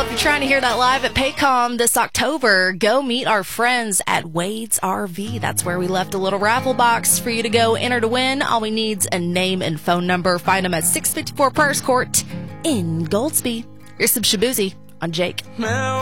If you're trying to hear that live at Paycom this October, go meet our friends at Wade's RV. That's where we left a little raffle box for you to go enter to win. All we need's a name and phone number. Find them at 654 Purse Court in Goldsby. Here's some Shabuzi on Jake.